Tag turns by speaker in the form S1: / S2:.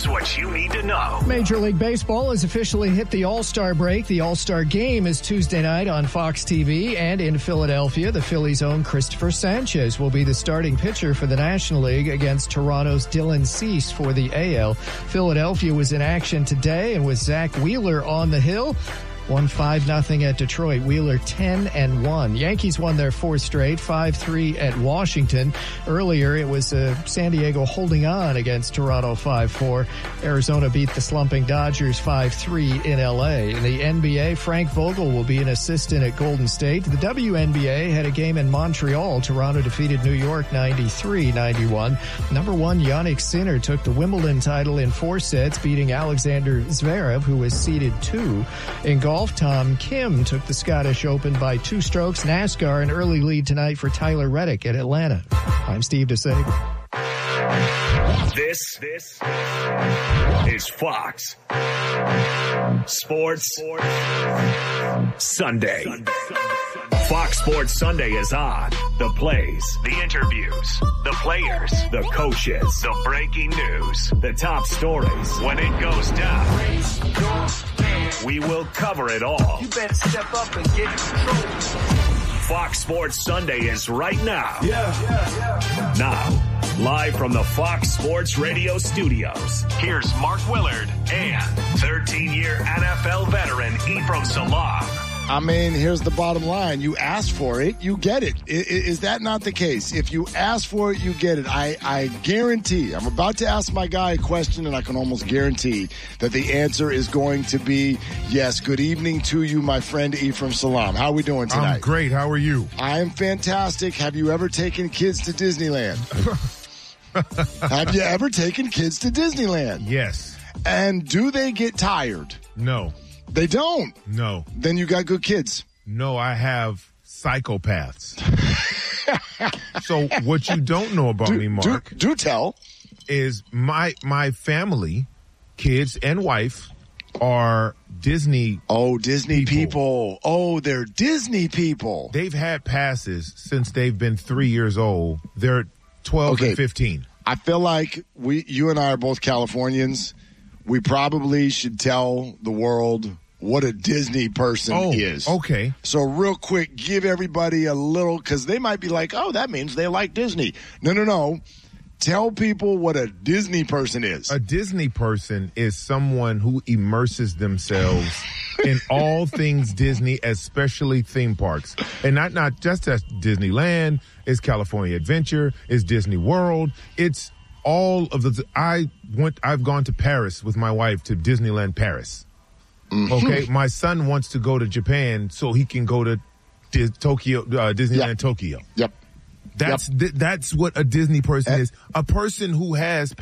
S1: What you need to know.
S2: Major League Baseball has officially hit the All-Star break. The All-Star game is Tuesday night on Fox TV, and in Philadelphia, the Phillies' own Christopher Sanchez will be the starting pitcher for the National League against Toronto's Dylan Cease for the AL. Philadelphia was in action today, and with Zach Wheeler on the hill, won 5-0 at Detroit. Wheeler 10-1. Yankees won their fourth straight, 5-3 at Washington. Earlier, it was San Diego holding on against Toronto 5-4. Arizona beat the slumping Dodgers 5-3 in L.A. In the NBA, Frank Vogel will be an assistant at Golden State. The WNBA had a game in Montreal. Toronto defeated New York 93-91. Number one, Jannik Sinner took the Wimbledon title in 4 sets, beating Alexander Zverev, who was seeded 2. In golf, Tom Kim took the Scottish Open by 2 strokes. NASCAR, an early lead tonight for Tyler Reddick at Atlanta. I'm Steve DeSager.
S1: This is Fox Sports Sunday. Fox Sports Sunday is on. The plays, the interviews, the players, the coaches, the breaking news, the top stories. When it goes down, we will cover it all.
S3: You better step up and get in control.
S1: Fox Sports Sunday is right now. Now, live from the Fox Sports Radio studios, here's Mark Willard and 13-year NFL veteran Ephraim Salaam.
S4: I mean, here's the bottom line. You ask for it, you get it. Is that not the case? If you ask for it, you get it. I guarantee. I'm about to ask my guy a question, and I can almost guarantee that the answer is going to be yes. Good evening to you, my friend Ephraim Salaam. How are we doing tonight?
S5: I'm great. How are you?
S4: I am fantastic. Have you ever taken kids to Disneyland? Have you ever taken kids to Disneyland?
S5: Yes.
S4: And do they get tired?
S5: No.
S4: They don't?
S5: No.
S4: Then you got good kids.
S5: No, I have psychopaths. So what you don't know about me, Mark,
S4: do tell,
S5: is my family, kids and wife, are Disney.
S4: Oh, Disney people. Oh, they're Disney people.
S5: They've had passes since they've been 3 years old. They're 12 and 15.
S4: I feel like you and I are both Californians. We probably should tell the world what a Disney person is.
S5: Okay.
S4: So real quick, give everybody a little, because they might be like, oh, that means they like Disney. No. Tell people what a Disney person is.
S5: A Disney person is someone who immerses themselves in all things Disney, especially theme parks. And not just at Disneyland, it's California Adventure, it's Disney World, it's all of the. I've gone to Paris with my wife to Disneyland Paris. Mm-hmm. Okay, my son wants to go to Japan so he can go to Disneyland Tokyo.
S4: Yep.
S5: That's what a Disney person is. A person who has